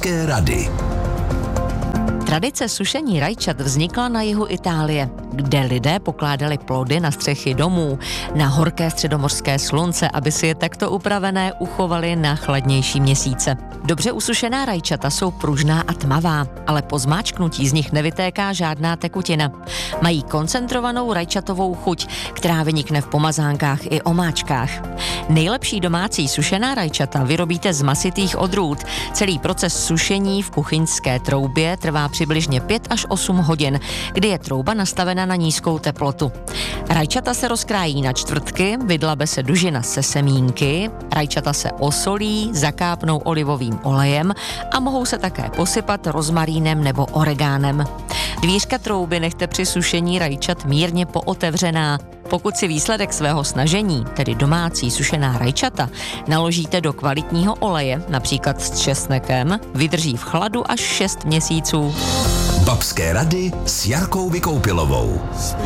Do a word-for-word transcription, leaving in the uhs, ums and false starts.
Babské rady. Tradice sušení rajčat vznikla na jihu Itálie, kde lidé pokládali plody na střechy domů, na horké středomořské slunce, aby si je takto upravené uchovali na chladnější měsíce. Dobře usušená rajčata jsou pružná a tmavá, ale po zmáčknutí z nich nevytéká žádná tekutina. Mají koncentrovanou rajčatovou chuť, která vynikne v pomazánkách i omáčkách. Nejlepší domácí sušená rajčata vyrobíte z masitých odrůd. Celý proces sušení v kuchyňské troubě trvá přibližně pět až osm hodin, kdy je trouba nastavena na nízkou teplotu. Rajčata se rozkrájí na čtvrtky, vydlabe se dužina se semínky, rajčata se osolí, zakápnou olivovým olejem a mohou se také posypat rozmarínem nebo oregánem. Dvířka trouby nechte při sušení rajčat mírně pootevřená. Pokud si výsledek svého snažení, tedy domácí sušená rajčata, naložíte do kvalitního oleje, například s česnekem, vydrží v chladu až šest měsíců. Babské rady s Jarkou Vykoupilovou.